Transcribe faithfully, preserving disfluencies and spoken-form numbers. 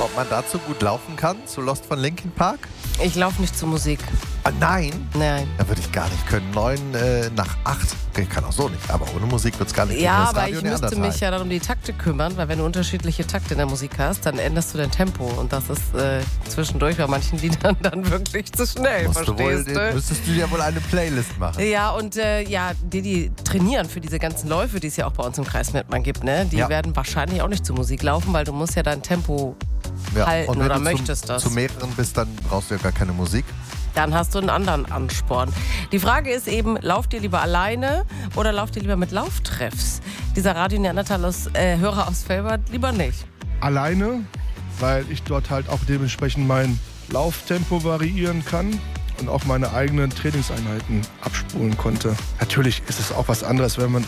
ob man dazu gut laufen kann, zu Lost von Linkin Park? Ich laufe nicht zur Musik. Ah, nein? Nein. Da würde ich gar nicht können. Neun äh, nach acht. Ich kann auch so nicht, aber ohne Musik wird es gar nicht gehen. Ja, Das aber Radio ich müsste mich ja dann um die Takte kümmern, weil wenn du unterschiedliche Takte in der Musik hast, dann änderst du dein Tempo. Und das ist äh, zwischendurch bei manchen Liedern dann wirklich zu schnell, Musst du wohl, verstehst du? müsstest du ja wohl eine Playlist machen. Ja, und äh, ja, die, die trainieren für diese ganzen Läufe, die es ja auch bei uns im Kreis Mettmann gibt, ne? Die Ja. werden wahrscheinlich auch nicht zur Musik laufen, weil du musst ja dein Tempo Ja. halten Und wenn oder du möchtest zum, das. zu mehreren bist, dann brauchst du ja gar keine Musik. Dann hast du einen anderen Ansporn. Die Frage ist eben, lauft ihr lieber alleine oder lauft ihr lieber mit Lauftreffs? Dieser Radio Neandertalers äh, Hörer aus Velbert lieber nicht. Alleine, weil ich dort halt auch dementsprechend mein Lauftempo variieren kann und auch meine eigenen Trainingseinheiten abspulen konnte. Natürlich ist es auch was anderes, wenn man